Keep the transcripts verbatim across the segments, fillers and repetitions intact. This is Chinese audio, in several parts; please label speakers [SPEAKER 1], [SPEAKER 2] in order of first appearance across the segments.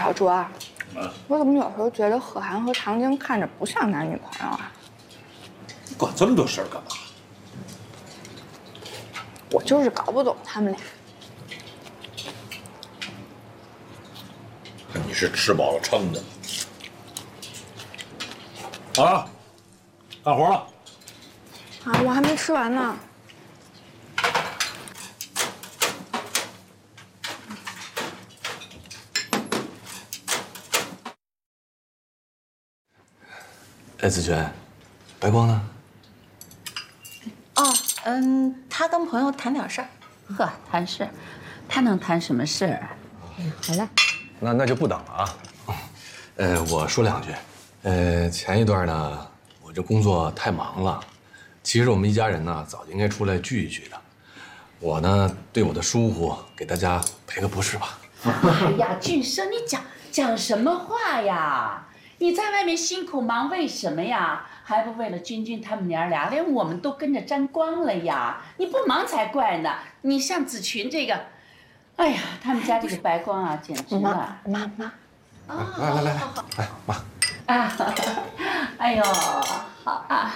[SPEAKER 1] 小卓啊，我怎么有时候觉得贺涵和唐晶看着不像男女朋友啊？
[SPEAKER 2] 你管这么多事儿干嘛？
[SPEAKER 1] 我就是搞不懂他们俩。
[SPEAKER 2] 你是吃饱了撑的。好了，干活了。
[SPEAKER 1] 啊，我还没吃完呢。
[SPEAKER 3] 哎，子轩，白光呢？
[SPEAKER 4] 哦，嗯，他跟朋友谈点事儿。
[SPEAKER 5] 呵，谈事，他能谈什么事儿？
[SPEAKER 4] 嗯，好了，
[SPEAKER 3] 那那就不等了啊。呃，我说两句。呃，前一段呢，我这工作太忙了，其实我们一家人呢早就应该出来聚一聚的。我呢对我的疏忽，给大家赔个不是吧？
[SPEAKER 5] 哎呀，俊生，你讲讲什么话呀？你在外面辛苦忙，为什么呀？还不为了君君他们娘俩，连我们都跟着沾光了呀！你不忙才怪呢！你像子群这个，哎呀，他们家这个白光啊，简直了！
[SPEAKER 1] 妈妈妈，
[SPEAKER 3] 来来来来，来妈。
[SPEAKER 5] 啊，哎呦，好啊！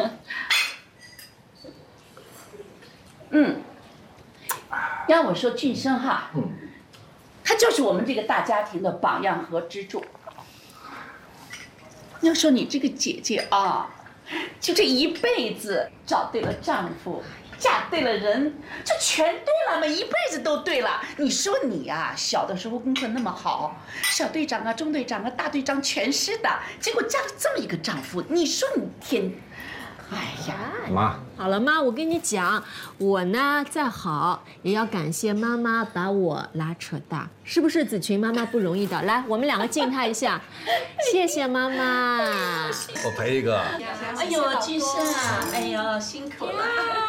[SPEAKER 5] 嗯，要我说俊生哈，嗯，他就是我们这个大家庭的榜样和支柱。要说你这个姐姐啊，就这一辈子找对了丈夫，嫁对了人，这全对了嘛，一辈子都对了。你说你啊，小的时候功课那么好，小队长啊、中队长啊、大队长全是的，结果嫁了这么一个丈夫，你说你天，哎呀，
[SPEAKER 3] 妈，
[SPEAKER 4] 好了妈，我跟你讲，我呢再好也要感谢妈妈把我拉扯大，是不是子群？妈妈不容易的，来，我们两个敬她一下，谢谢妈妈。
[SPEAKER 3] 我赔一个。
[SPEAKER 5] 哎呦，君生啊，哎呦，辛苦了。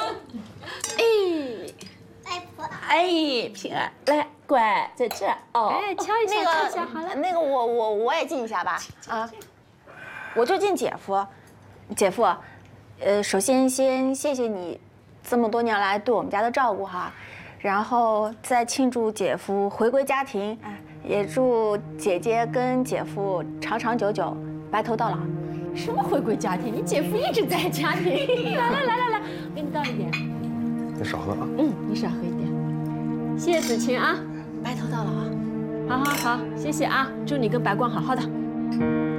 [SPEAKER 4] 哎，
[SPEAKER 6] 外婆，
[SPEAKER 5] 哎，平安，来，乖，在这儿哦。
[SPEAKER 4] 哎，敲一下，敲一下，好了。
[SPEAKER 1] 那个我我我也敬一下吧。啊，我就敬姐夫，姐夫。呃，首先先谢谢你这么多年来对我们家的照顾哈，然后再庆祝姐夫回归家庭，也祝姐姐跟姐夫长长久久，白头到老。
[SPEAKER 4] 什么回归家庭？你姐夫一直在家庭。来来来来来，给你倒一点。
[SPEAKER 3] 你少喝啊。
[SPEAKER 4] 嗯，你少喝一点。谢谢子群啊，
[SPEAKER 1] 白头到老啊！
[SPEAKER 4] 好好好，谢谢啊，祝你跟白光好好的。